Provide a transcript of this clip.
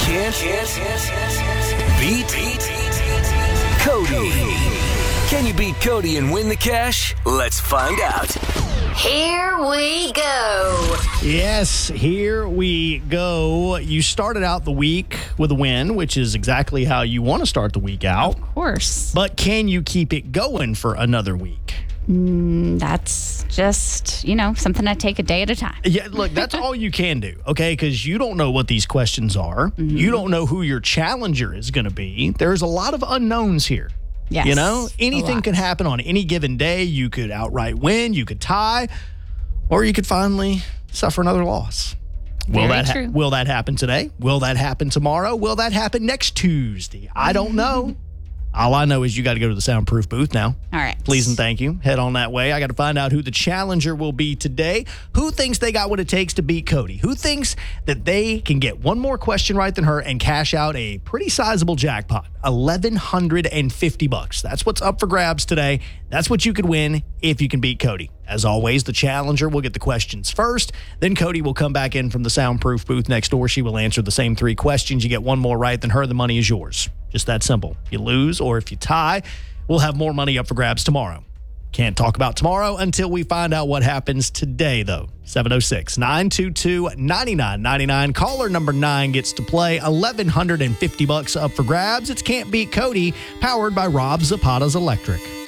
Can't beat Cody. Can you beat Cody and win the cash? Let's find out. Here we go. Yes, here we go. You started out the week with a win, which is exactly how you want to start the week out. Of course. But can you keep it going for another week? That's just, something I take a day at a time. Yeah, look, that's all you can do, okay? Because you don't know what these questions are. Mm-hmm. You don't know who your challenger is going to be. There's a lot of unknowns here. Yes, anything could happen on any given day. You could outright win, you could tie, or you could finally suffer another loss. Will that happen today? Will that happen tomorrow? Will that happen next Tuesday? I don't know. All I know is you got to go to the soundproof booth now. All right. Please and thank you. Head on that way. I got to find out who the challenger will be today. Who thinks they got what it takes to beat Cody? Who thinks that they can get one more question right than her and cash out a pretty sizable jackpot? $1,150. That's what's up for grabs today. That's what you could win if you can beat Cody. As always, the challenger will get the questions first. Then Cody will come back in from the soundproof booth next door. She will answer the same 3 questions. You get one more right than her, the money is yours. Just that simple. You lose, or if you tie, we'll have more money up for grabs tomorrow. Can't talk about tomorrow until we find out what happens today, though. 706-922-9999. Caller number 9 gets to play. $1,150 up for grabs. It's Can't Beat Cody, powered by Rob Zapata's Electric.